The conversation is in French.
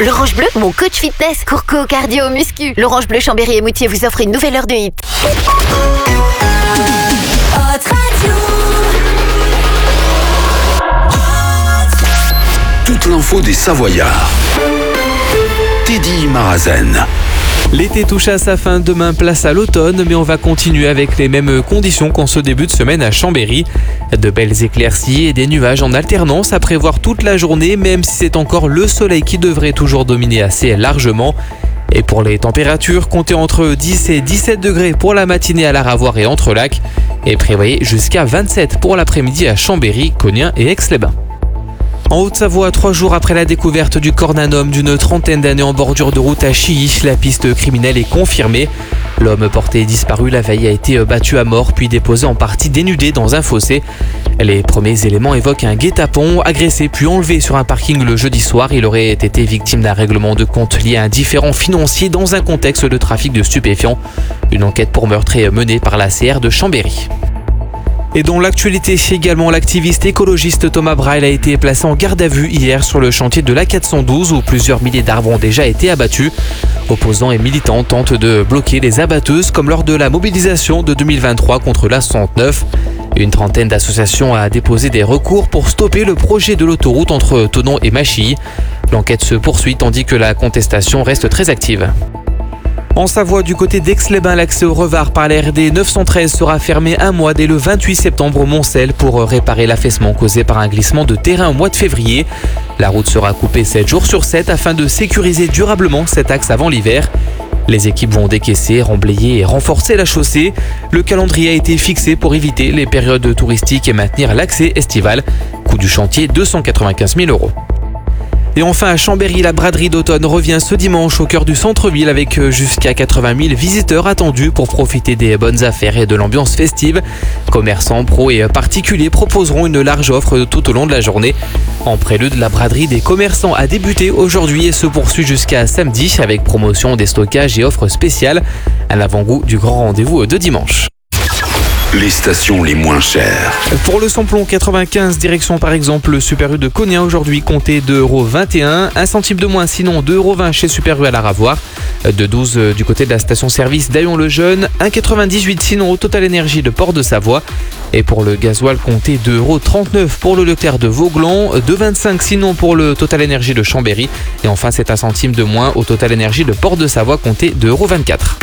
L'Orange Bleu, mon coach fitness, courco, cardio, muscu. L'Orange Bleu Chambéry et Moutier vous offre une nouvelle heure de hit. Toute l'info des Savoyards. Teddy Marazen. L'été touche à sa fin, demain place à l'automne, mais on va continuer avec les mêmes conditions qu'en ce début de semaine à Chambéry. De belles éclaircies et des nuages en alternance à prévoir toute la journée, même si c'est encore le soleil qui devrait toujours dominer assez largement. Et pour les températures, comptez entre 10 et 17 degrés pour la matinée à Laravoir et Entrelacs, et prévoyez jusqu'à 27 pour l'après-midi à Chambéry, Cognin et Aix-les-Bains. En Haute-Savoie, 3 jours après la découverte du corps d'un homme d'une trentaine d'années en bordure de route à Chilly, la piste criminelle est confirmée. L'homme porté disparu la veille a été battu à mort puis déposé en partie dénudé dans un fossé. Les premiers éléments évoquent un guet-apens, agressé puis enlevé sur un parking le jeudi soir. Il aurait été victime d'un règlement de compte lié à un différend financier dans un contexte de trafic de stupéfiants. Une enquête pour meurtre est menée par la CR de Chambéry. Et dans l'actualité également, l'activiste écologiste Thomas Braille a été placé en garde à vue hier sur le chantier de l'A412 où plusieurs milliers d'arbres ont déjà été abattus. Opposants et militants tentent de bloquer les abatteuses comme lors de la mobilisation de 2023 contre l'A69. Une trentaine d'associations a déposé des recours pour stopper le projet de l'autoroute entre Thonon et Machilly. L'enquête se poursuit tandis que la contestation reste très active. En Savoie, du côté d'Aix-les-Bains, l'accès au Revard par la RD 913 sera fermé un mois dès le 28 septembre au Moncel pour réparer l'affaissement causé par un glissement de terrain au mois de février. La route sera coupée 7 jours sur 7 afin de sécuriser durablement cet axe avant l'hiver. Les équipes vont décaisser, remblayer et renforcer la chaussée. Le calendrier a été fixé pour éviter les périodes touristiques et maintenir l'accès estival. Coût du chantier 295 000 €. Et enfin à Chambéry, la braderie d'automne revient ce dimanche au cœur du centre-ville avec jusqu'à 80 000 visiteurs attendus pour profiter des bonnes affaires et de l'ambiance festive. Commerçants, pros et particuliers proposeront une large offre tout au long de la journée. En prélude, la braderie des commerçants a débuté aujourd'hui et se poursuit jusqu'à samedi avec promotion, déstockage et offres spéciales. Un avant-goût du grand rendez-vous de dimanche. Les stations les moins chères. Pour le samplon 95, direction par exemple le Super U de Cognin aujourd'hui, comptez 2,21 €. 1 centime de moins sinon 2,20 € chez Super U à Laravoir. 2,12 du côté de la station-service d'Aillon-le-Jeune. 1,98 € sinon au Total Énergie de Port-de-Savoie. Et pour le gasoil, comptez 2,39 € pour le Leclerc de Vauglan. 2,25 € sinon pour le Total Énergie de Chambéry. Et enfin c'est 1 centime de moins au Total Énergie de Port-de-Savoie, comptez 2,24 €.